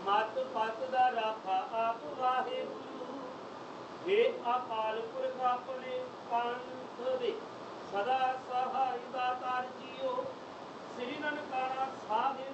ਮਤ ਪਤ ਦਾ ਰਾਖਾ ਆਪ ਵਾਹਿਗੁਰੂ। हे ਅਕਾਲ ਪੁਰਖ ਆਪਣੇ ਪੰਥ ਦੇ ਸਦਾ ਸਹਾਈ ਦਾਤਾਰ ਜੀਓ। ਸ੍ਰੀ ਨਨਕਾਣਾ ਸਾਹਿਬ